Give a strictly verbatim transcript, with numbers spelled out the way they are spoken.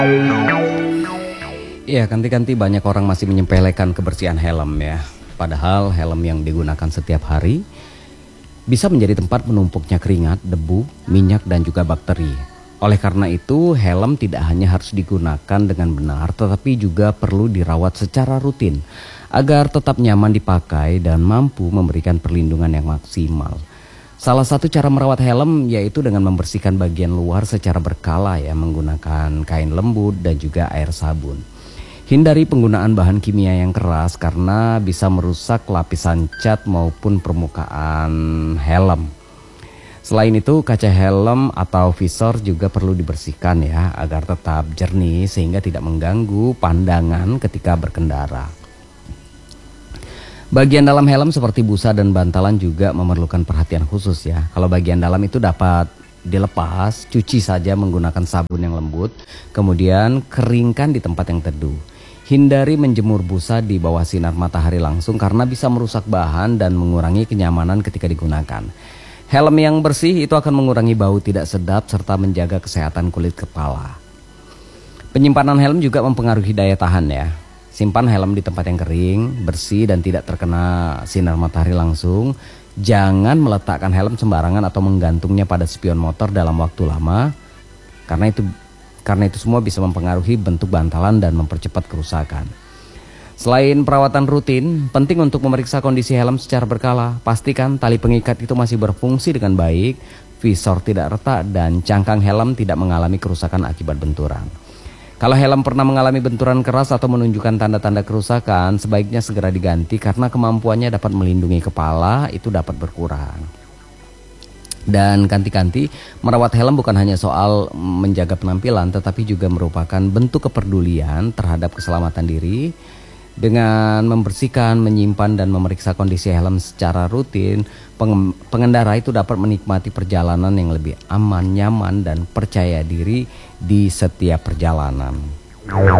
Iya, ganti-ganti banyak orang masih menyepelekan kebersihan helm ya. Padahal helm yang digunakan setiap hari bisa menjadi tempat menumpuknya keringat, debu, minyak dan juga bakteri. Oleh karena itu, helm tidak hanya harus digunakan dengan benar, tetapi juga perlu dirawat secara rutin agar tetap nyaman dipakai dan mampu memberikan perlindungan yang maksimal. Salah satu cara merawat helm yaitu dengan membersihkan bagian luar secara berkala ya, menggunakan kain lembut dan juga air sabun. Hindari penggunaan bahan kimia yang keras karena bisa merusak lapisan cat maupun permukaan helm. Selain itu, kaca helm atau visor juga perlu dibersihkan ya agar tetap jernih sehingga tidak mengganggu pandangan ketika berkendara. Bagian dalam helm seperti busa dan bantalan juga memerlukan perhatian khusus ya. Kalau bagian dalam itu dapat dilepas, cuci saja menggunakan sabun yang lembut, kemudian keringkan di tempat yang teduh. Hindari menjemur busa di bawah sinar matahari langsung karena bisa merusak bahan dan mengurangi kenyamanan ketika digunakan. Helm yang bersih itu akan mengurangi bau tidak sedap serta menjaga kesehatan kulit kepala. Penyimpanan helm juga mempengaruhi daya tahan ya. Simpan helm di tempat yang kering, bersih dan tidak terkena sinar matahari langsung. Jangan meletakkan helm sembarangan atau menggantungnya pada spion motor dalam waktu lama karena itu Karena itu semua bisa mempengaruhi bentuk bantalan dan mempercepat kerusakan. Selain perawatan rutin, penting untuk memeriksa kondisi helm secara berkala. Pastikan tali pengikat itu masih berfungsi dengan baik, visor tidak retak, dan cangkang helm tidak mengalami kerusakan akibat benturan. Kalau helm pernah mengalami benturan keras atau menunjukkan tanda-tanda kerusakan, sebaiknya segera diganti karena kemampuannya dapat melindungi kepala itu dapat berkurang. Dan ganti-ganti merawat helm bukan hanya soal menjaga penampilan tetapi juga merupakan bentuk kepedulian terhadap keselamatan diri. Dengan membersihkan, menyimpan dan memeriksa kondisi helm secara rutin, pengendara itu dapat menikmati perjalanan yang lebih aman, nyaman dan percaya diri di setiap perjalanan.